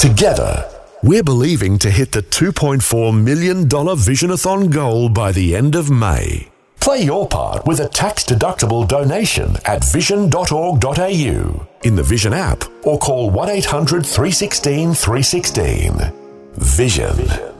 Together, we're believing to hit the $2.4 million Visionathon goal by the end of May. Play your part with a tax-deductible donation at vision.org.au, in the Vision app, or call 1-800-316-316. Vision.